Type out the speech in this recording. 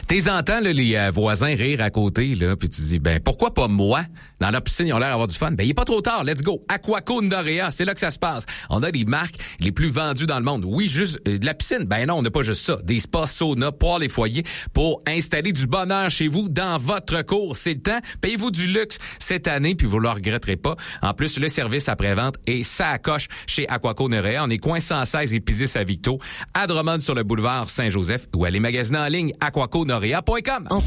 T'es entends là, les voisins rire à côté, là, puis tu te dis, ben pourquoi pas moi? Dans la piscine, ils ont l'air d'avoir du fun. Ben il est pas trop tard, let's go. Aquaco Norea, c'est là que ça se passe. On a les marques les plus vendues dans le monde. Oui, juste de la piscine. Ben non, on n'a pas juste ça. Des spas, sauna, poêles et foyers pour installer du bonheur chez vous dans votre cour. C'est le temps. Payez-vous du luxe cette année, puis vous le regretterez pas. En plus, le service après-vente est ça coche chez Aquaco Norea. On est coin 116 et Pizis à Victo, à Drummond sur le boulevard Saint-Joseph ou allez magasiner en ligne aquaconorea.com.